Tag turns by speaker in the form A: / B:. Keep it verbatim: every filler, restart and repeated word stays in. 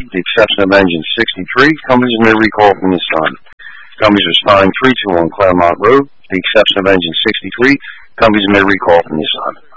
A: with the exception of engine sixty-three, companies may recall from this time. Companies responding three two one Claremont Road, with the exception of engine sixty-three, companies may recall from this time.